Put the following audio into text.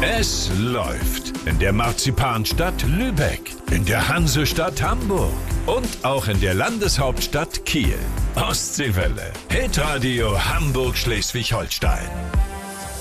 Es läuft in der Marzipanstadt Lübeck, in der Hansestadt Hamburg und auch in der Landeshauptstadt Kiel. Ostseewelle. Hitradio Hamburg-Schleswig-Holstein.